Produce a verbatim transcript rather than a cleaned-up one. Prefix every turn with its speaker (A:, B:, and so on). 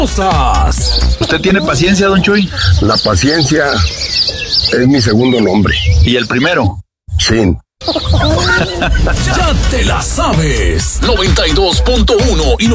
A: ¿Usted tiene paciencia, don Chuy?
B: La paciencia es mi segundo nombre.
A: ¿Y el primero?
B: Sin.
C: Ya te la sabes. noventa y dos punto uno y